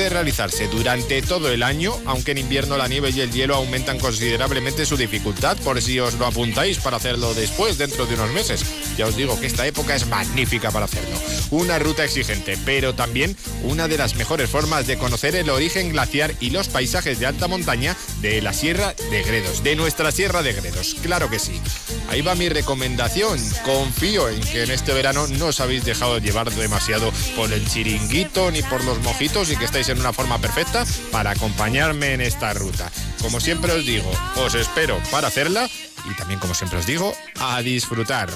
puede realizarse durante todo el año, aunque en invierno la nieve y el hielo aumentan considerablemente su dificultad, por si os lo apuntáis para hacerlo después, dentro de unos meses. Ya os digo que esta época es magnífica para hacerlo. Una ruta exigente, pero también una de las mejores formas de conocer el origen glaciar y los paisajes de alta montaña de la Sierra de Gredos, de nuestra Sierra de Gredos, claro que sí. Ahí va mi recomendación. Confío en que en este verano no os habéis dejado llevar demasiado por el chiringuito ni por los mojitos y que estáis en una forma perfecta para acompañarme en esta ruta. Como siempre os digo, os espero para hacerla y también, como siempre os digo, a disfrutar.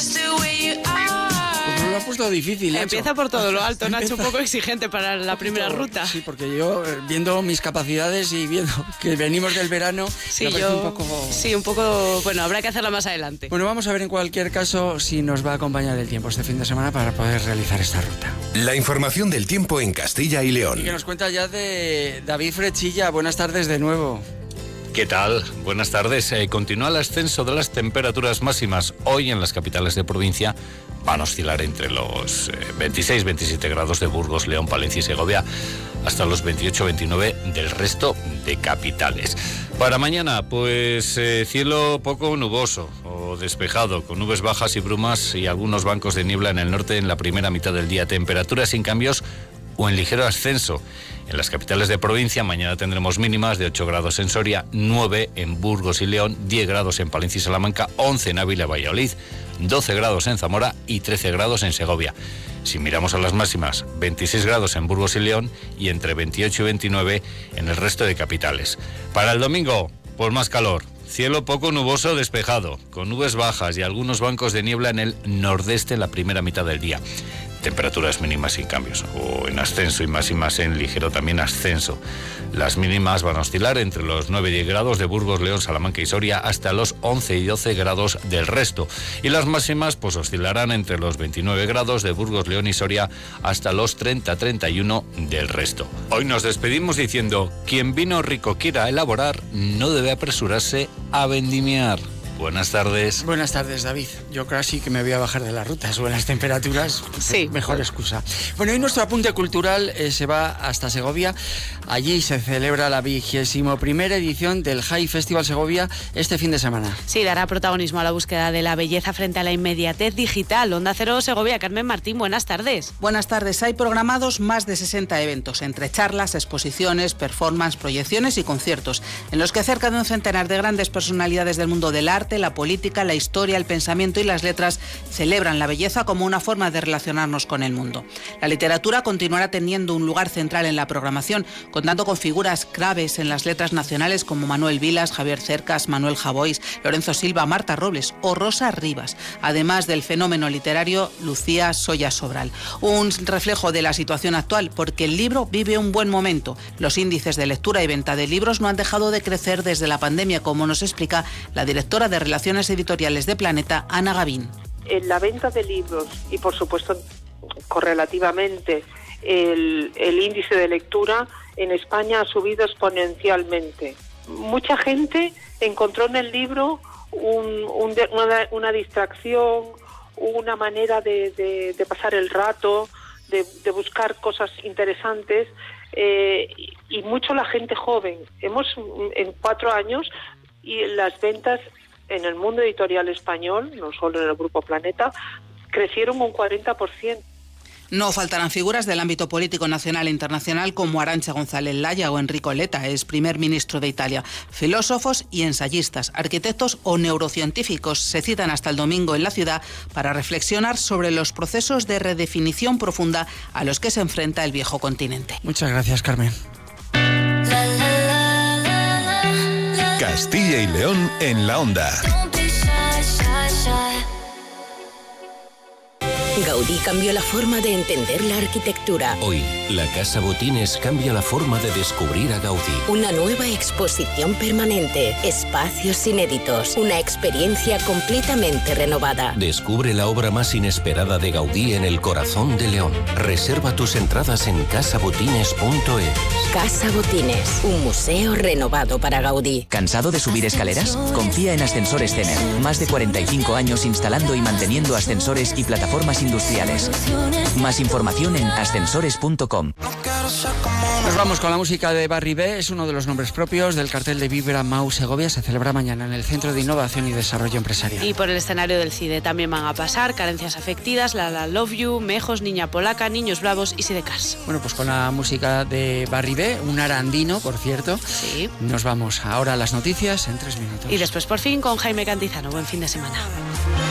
Pues me lo ha puesto difícil, Nacho. Empieza por todo lo alto, Nacho, un poco exigente para la primera ruta. Sí, porque yo, viendo mis capacidades y viendo que venimos del verano, sí, me parece un poco... Sí, un poco... Bueno, habrá que hacerla más adelante. Bueno, vamos a ver en cualquier caso si nos va a acompañar el tiempo este fin de semana para poder realizar esta ruta. La información del tiempo en Castilla y León. Y que nos cuenta ya de David Frechilla. Buenas tardes de nuevo. ¿Qué tal? Buenas tardes. Continúa el ascenso de las temperaturas máximas. Hoy en las capitales de provincia van a oscilar entre los 26-27 grados de Burgos, León, Palencia y Segovia, hasta los 28-29 del resto de capitales. Para mañana, pues cielo poco nuboso o despejado, con nubes bajas y brumas y algunos bancos de niebla en el norte en la primera mitad del día. Temperaturas sin cambios o en ligero ascenso. En las capitales de provincia mañana tendremos mínimas de 8 grados en Soria, 9 en Burgos y León, 10 grados en Palencia y Salamanca, 11 en Ávila y Valladolid, 12 grados en Zamora y 13 grados en Segovia. Si miramos a las máximas, 26 grados en Burgos y León y entre 28 y 29 en el resto de capitales. Para el domingo, pues más calor. Cielo poco nuboso despejado, con nubes bajas y algunos bancos de niebla en el nordeste en la primera mitad del día. Temperaturas mínimas sin cambios, o en ascenso y máximas en ligero también ascenso. Las mínimas van a oscilar entre los 9 y 10 grados de Burgos, León, Salamanca y Soria hasta los 11 y 12 grados del resto. Y las máximas pues oscilarán entre los 29 grados de Burgos, León y Soria hasta los 30-31 del resto. Hoy nos despedimos diciendo: quien vino rico quiera elaborar, no debe apresurarse a vendimiar. Buenas tardes. Buenas tardes, David. Yo casi que me voy a bajar de las rutas. Suben las temperaturas. Sí. Mejor excusa. Bueno, hoy nuestro apunte cultural se va hasta Segovia. Allí se celebra la 21ª edición del High Festival Segovia este fin de semana. Sí, dará protagonismo a la búsqueda de la belleza frente a la inmediatez digital. Onda Cero Segovia, Carmen Martín, buenas tardes. Buenas tardes. Hay programados más de 60 eventos, entre charlas, exposiciones, performance, proyecciones y conciertos, en los que cerca de un centenar de grandes personalidades del mundo del arte, la política, la historia, el pensamiento y las letras celebran la belleza como una forma de relacionarnos con el mundo. La literatura continuará teniendo un lugar central en la programación, contando con figuras claves en las letras nacionales como Manuel Vilas, Javier Cercas, Manuel Javois, Lorenzo Silva, Marta Robles o Rosa Rivas, además del fenómeno literario Lucía Soya Sobral. Un reflejo de la situación actual, porque el libro vive un buen momento. Los índices de lectura y venta de libros no han dejado de crecer desde la pandemia, como nos explica la directora de Relaciones Editoriales de Planeta, Ana Gavín. En la venta de libros y, por supuesto, correlativamente, el índice de lectura en España ha subido exponencialmente. Mucha gente encontró en el libro una distracción, una manera de pasar el rato, de buscar cosas interesantes, y mucho la gente joven. En 4 años, y las ventas en el mundo editorial español, no solo en el Grupo Planeta, crecieron un 40%. No faltarán figuras del ámbito político nacional e internacional como Arantxa González Laya o Enrico Letta, ex primer ministro de Italia. Filósofos y ensayistas, arquitectos o neurocientíficos se citan hasta el domingo en la ciudad para reflexionar sobre los procesos de redefinición profunda a los que se enfrenta el viejo continente. Muchas gracias, Carmen. Castilla y León en la onda. Gaudí cambió la forma de entender la arquitectura. Hoy, la Casa Botines cambia la forma de descubrir a Gaudí. Una nueva exposición permanente, espacios inéditos, una experiencia completamente renovada. Descubre la obra más inesperada de Gaudí en el corazón de León. Reserva tus entradas en casabotines.es. Casa Botines, un museo renovado para Gaudí. ¿Cansado de subir escaleras? Confía en Ascensores Cener. Más de 45 años instalando y manteniendo ascensores y plataformas industriales. Más información en ascensores.com. Nos vamos con la música de Barry B, es uno de los nombres propios del cartel de Vibra Mau Segovia. Se celebra mañana en el Centro de Innovación y Desarrollo Empresarial. Y por el escenario del CIDE también van a pasar Carencias Afectivas, La Love You, Mejos, Niña Polaca, Niños Bravos y Sidecars. Bueno, pues con la música de Barry B, un arandino, por cierto. Sí. Nos vamos ahora a las noticias en 3 minutos. Y después por fin con Jaime Cantizano. Buen fin de semana.